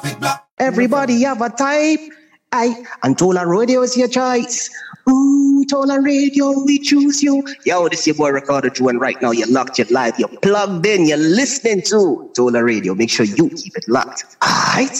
Everybody have a type. And Tola Radio is your choice. Tola Radio, we choose you. Yo, this is your boy Ricardo Drew, and right now you're locked, you're live, you're plugged in, you're listening to Tola Radio. Make sure you keep it locked. Alright.